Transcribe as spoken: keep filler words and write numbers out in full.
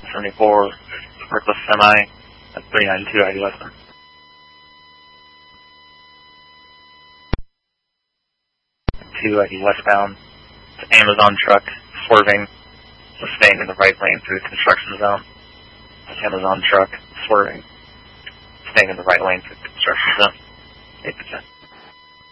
seventy-four, Reckless Semi at three ninety-two I D westbound. two I D westbound. It's Amazon truck swerving, staying in the right lane through the construction zone. Amazon truck swerving, staying in the right lane through the construction zone. eight percent.